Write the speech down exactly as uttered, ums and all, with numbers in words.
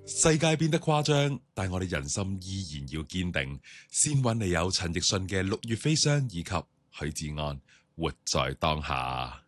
世界變得誇張，但我哋人心依然要堅定。先揾你有陳奕迅嘅《六月飛霜》以及許志安《活在當下》。